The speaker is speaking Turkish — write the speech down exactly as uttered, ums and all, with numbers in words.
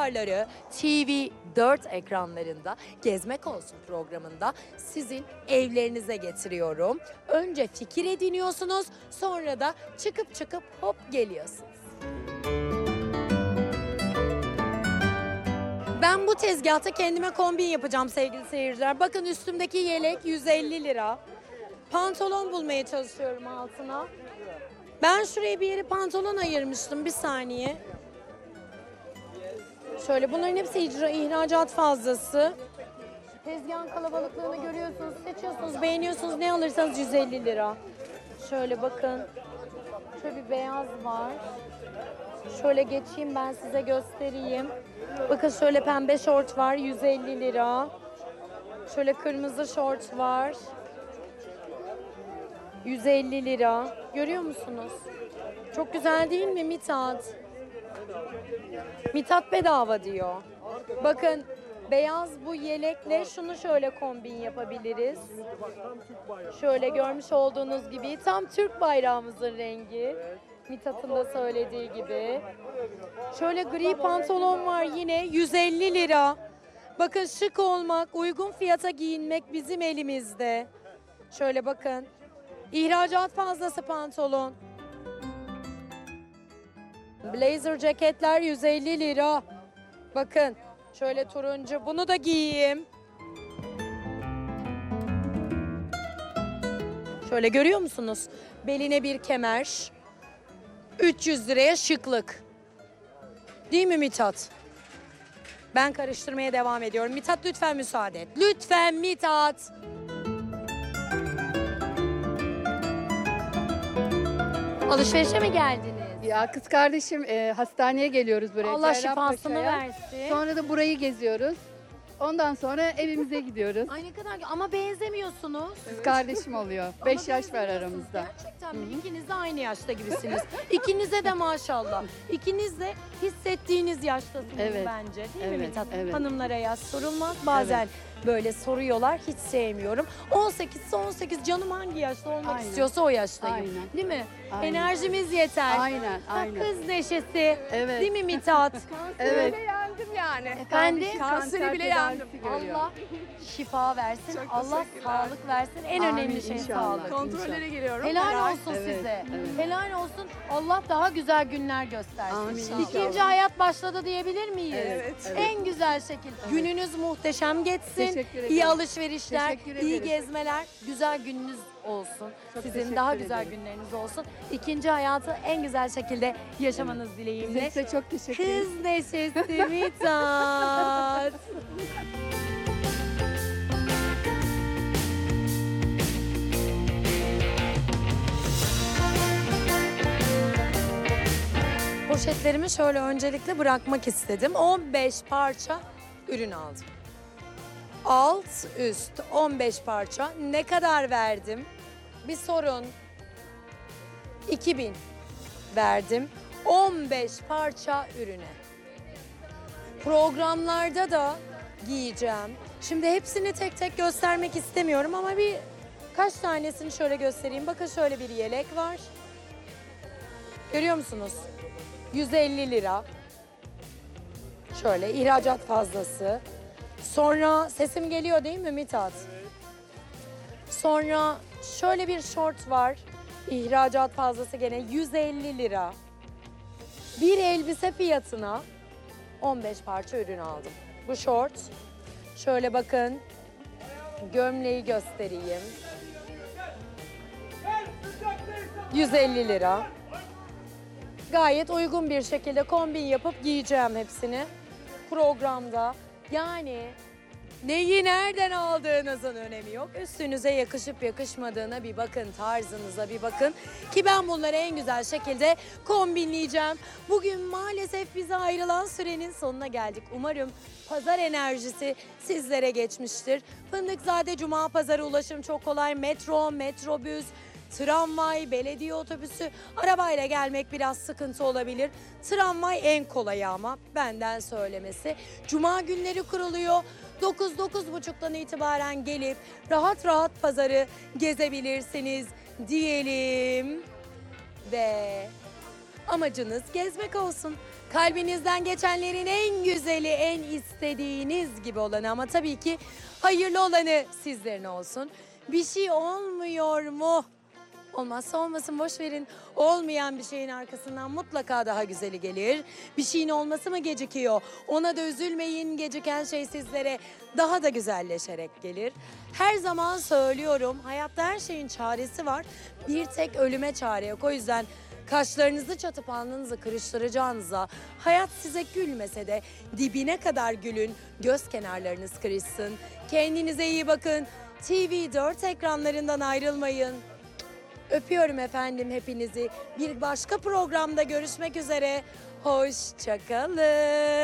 pazarları T V dört ekranlarında Gezmek Olsun programında sizin evlerinize getiriyorum. Önce fikir ediniyorsunuz, sonra da çıkıp çıkıp hop geliyorsunuz. Ben bu tezgahta kendime kombin yapacağım sevgili seyirciler. Bakın üstümdeki yelek yüz elli lira. Pantolon bulmaya çalışıyorum altına. Ben şuraya bir yere pantolon ayırmıştım, bir saniye. Şöyle, bunların hepsi icra, ihracat fazlası. Tezgahın kalabalıklığını görüyorsunuz, seçiyorsunuz, beğeniyorsunuz, ne alırsanız yüz elli lira. Şöyle bakın, şöyle bir beyaz var. Şöyle geçeyim, ben size göstereyim. Bakın şöyle pembe şort var, yüz elli lira. Şöyle kırmızı şort var, yüz elli lira. Görüyor musunuz? Çok güzel değil mi Mithat? Mithat bedava diyor. Bakın beyaz bu yelekle şunu şöyle kombin yapabiliriz. Şöyle görmüş olduğunuz gibi tam Türk bayrağımızın rengi. Mithat'ın da söylediği gibi. Şöyle gri pantolon var yine yüz elli lira. Bakın şık olmak, uygun fiyata giyinmek bizim elimizde. Şöyle bakın. İhracat fazlası pantolon. Blazer ceketler yüz elli lira. Bakın şöyle turuncu, bunu da giyeyim. Şöyle görüyor musunuz? Beline bir kemer. üç yüz liraya şıklık. Değil mi Mithat? Ben karıştırmaya devam ediyorum. Mithat lütfen müsaade et. Lütfen Mithat. Alışverişe mi geldiniz? Ya kız kardeşim e, hastaneye geliyoruz buraya. Allah Cerrahpaşa'ya. şifasını versin. Sonra da burayı geziyoruz. Ondan sonra evimize gidiyoruz. Ay ne kadar ama benzemiyorsunuz. Kız kardeşim oluyor. Ama beş yaş var benzemiyorsunuz. aramızda. Gerçekten mi? İkiniz de aynı yaşta gibisiniz. İkinize de maşallah. İkiniz de hissettiğiniz yaştasınız Evet. bence. Değil mi Evet, Mithat? evet. Hanımlara yaş sorulmaz. Bazen böyle soruyorlar. Hiç sevmiyorum. on sekiz ise on sekiz, canım hangi yaşta olmak Aynen. istiyorsa o yaştayım. Aynen. Değil mi? Aynen. Enerjimiz yeter. Aynen, Ha, aynen. Kız neşesi. Evet. Değil mi Mithat? Evet. Yendim yani. Efendim? Kanseri bile yendim. Allah şifa versin. Çok Allah teşekkürler. sağlık versin. En Amin, önemli şey inşallah. sağlık. Kontrollere giriyorum. Helal Merak- olsun Evet, size. evet. Helal olsun. Allah daha güzel günler göstersin. Amin, İkinci inşallah. hayat başladı diyebilir miyiz? Evet. Evet. En güzel şekilde. Gününüz muhteşem geçsin. Teşekkür ederim. İyi alışverişler, Teşekkür iyi ederiz. gezmeler, güzel gününüz olsun. Çok Sizin teşekkür daha güzel ederim. günleriniz olsun. İkinci hayatı en güzel şekilde yaşamanız dileğimle. Size çok teşekkür ederim. Kız neşesi Mithat. Poşetlerimi şöyle öncelikle bırakmak istedim. on beş parça ürün aldım. Alt üst on beş parça. Ne kadar verdim? Bir sorun. iki bin verdim. on beş parça ürüne. Programlarda da giyeceğim. Şimdi hepsini tek tek göstermek istemiyorum ama bir kaç tanesini şöyle göstereyim. Bakın şöyle bir yelek var. Görüyor musunuz? yüz elli lira. Şöyle ihracat fazlası. Sonra sesim geliyor değil mi Mithat? Sonra şöyle bir şort var. İhracat fazlası gene yüz elli lira. Bir elbise fiyatına on beş parça ürün aldım. Bu şort. Şöyle bakın. Gömleği göstereyim. yüz elli lira. Gayet uygun bir şekilde kombin yapıp giyeceğim hepsini programda. Yani neyi nereden aldığınızın önemi yok. Üstünüze yakışıp yakışmadığına bir bakın, tarzınıza bir bakın. Ki ben bunları en güzel şekilde kombinleyeceğim. Bugün maalesef bize ayrılan sürenin sonuna geldik. Umarım pazar enerjisi sizlere geçmiştir. Fındıkzade Cuma Pazarı ulaşım çok kolay. Metro, metrobüs, tramvay, belediye otobüsü, arabayla gelmek biraz sıkıntı olabilir. Tramvay en kolayı ama benden söylemesi. Cuma günleri kuruluyor. dokuz dokuz buçuktan itibaren gelip rahat rahat pazarı gezebilirsiniz diyelim. Ve amacınız gezmek olsun. Kalbinizden geçenlerin en güzeli, en istediğiniz gibi olanı ama tabii ki hayırlı olanı sizlerin olsun. Bir şey olmuyor mu? Olmazsa olmasın, boş verin. Olmayan bir şeyin arkasından mutlaka daha güzeli gelir. Bir şeyin olması mı gecikiyor? Ona da üzülmeyin. Geciken şey sizlere daha da güzelleşerek gelir. Her zaman söylüyorum, hayatta her şeyin çaresi var. Bir tek ölüme çare yok. O yüzden kaşlarınızı çatıp alnınızı kırıştıracağınıza, hayat size gülmese de dibine kadar gülün, göz kenarlarınız kırışsın. Kendinize iyi bakın. T V dört ekranlarından ayrılmayın. Öpüyorum efendim hepinizi. Bir başka programda görüşmek üzere. Hoşça kalın.